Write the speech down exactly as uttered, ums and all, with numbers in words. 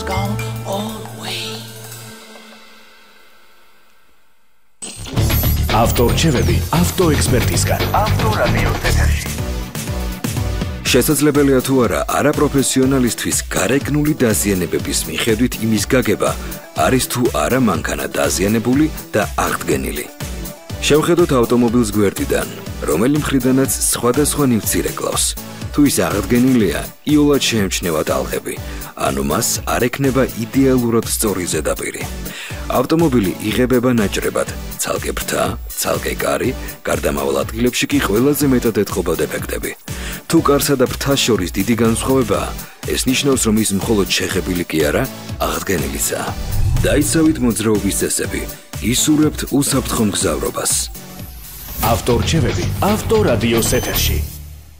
gone all the way. ავტორჩევები ავტოექსპერტისგან. ავტორადიო ეთერში. შესაძლებელია თუ არა არაპროფესიონალისთვის გარეგნული დაზიანებების მიხედვით იმის გაგება არის თუ არა მანქანა დაზიანებული და აღდგენილი. შევხედოთ ავტომობილს გვერდიდან, რომელი მხრიდანაც სხვადასხვა ნივთიერება კლავს. თუ ის აღდგენილია, იოლად შეემჩნევა ტალღები, ანუ მას არ ექნება იდეალურად სწორი ზედაპირი. ავტომობილი იღებება ნაჭრებად, ცალკე ფრთა, ცალკე კარი, გარდამავალ ადგილებში კი ყველაზე მეტად ეთყობა დეფექტები. თუ კარსა და ფრთას შორის დიდი განსხვავებაა, ეს ნიშნავს, რომ ის მხოლოდ შეხებილი კი არა, აღდგენილიცაა. დაიცავით მოძრაობის წესები, ისურვებთ უსაფრთხო მგზავრობას. ავტორჩევები ავტორადიოს ეთერში.